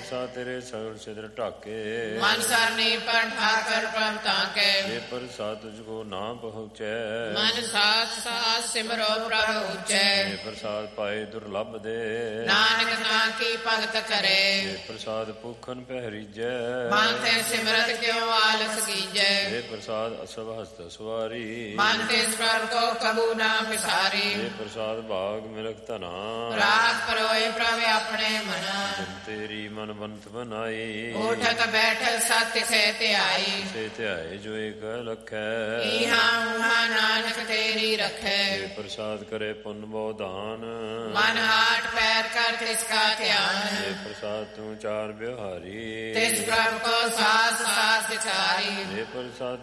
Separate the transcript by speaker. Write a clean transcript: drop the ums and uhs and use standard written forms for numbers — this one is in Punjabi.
Speaker 1: ਪ੍ਰਸਾਦ ਤੇਰੇ ਸਗਲ ਸਿਦਰ ਢਾਕੇ।
Speaker 2: ਮਨ ਸਰਨੀ ਪਰ ਠਾਕਰ ਪ੍ਰਭ ਤਾਕੇ।
Speaker 1: ਜੇ ਪ੍ਰਸਾਦ ਤੁਝ ਕੋ ਨਾ ਪਹੁੰਚੈ।
Speaker 2: ਮਨ ਸਾਥ ਸਾਥ ਸਿਮਰੋ ਪ੍ਰਭ ਉਚੈ।
Speaker 1: ਜੇ ਪ੍ਰਸਾਦ ਪਾਏ ਦੁਰਲਭ ਦੇ।
Speaker 2: ਨਾਨਕ ਨਾ ਕੀ ਭਗਤ ਕਰੇ।
Speaker 1: ਜੇ ਪ੍ਰਸਾਦ ਭੁਖਨ ਪਹਿਰੀਜੈ।
Speaker 2: ਮਨ ਤੇ ਸਿਮਰਤ ਕਿਉ ਆਲਸ ਕੀਜੈ।
Speaker 1: ਜੇ ਪ੍ਰਸਾਦ ਅਸਭ ਹਸਤ ਸਵਾਰੀ।
Speaker 2: ਮਨ ਤੇ ਪ੍ਰਭ ਕੋ ਕਬੂ ਨਾ ਵਿਸਾਰੀ।
Speaker 1: ਜੇ ਪ੍ਰਸਾਦ ਭਾਗ ਮਿਲਖ ਧਨਾ।
Speaker 2: ਰਾਤ ਪਰੋਏ ਪ੍ਰਭ ਆਪਣੇ ਮਨਾ।
Speaker 1: ਜਿਨ ਤੇਰੀ ਮਨ ਬੰਤ ਬਨਾਈ।
Speaker 2: ਉਠਤ ਬੈਠ ਸਤ ਸੇ ਧਿਆਈ।
Speaker 1: ਸੇ ਧਿਆਏ ਜੋ ਏਕ ਲਖੈ।
Speaker 2: ਇਹਾਂ ਉਹਾਂ ਨਾਨਕ ਤੇਰੀ ਰਖੈ।
Speaker 1: ਜੇ ਪ੍ਰਸਾਦ ਕਰੇ ਪੁੰਨ ਬਹੁ ਦਾਨ।
Speaker 2: ਮਨ ਹਾਟ ਪੈਰ ਕਰ ਤਿਸ ਕਾ ਧਿਆਨ।
Speaker 1: ਜੇ ਪ੍ਰਸਾਦ ਤੂੰ ਚਾਰ ਵਿਹਾਰੀ।
Speaker 2: ਤਿਸ ਪ੍ਰਭ ਕੋ ਸਾਸ ਸਾਸ ਵਿਚਾਰੀ।
Speaker 1: ਜੇ ਪ੍ਰਸਾਦ